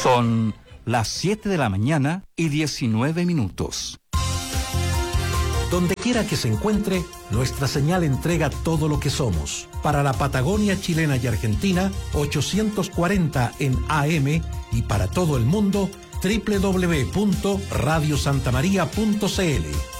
Son las 7 de la mañana y 19 minutos. Donde quiera que se encuentre, nuestra señal entrega todo lo que somos. Para la Patagonia chilena y argentina, 840 en AM, y para todo el mundo, www.radiosantamaria.cl.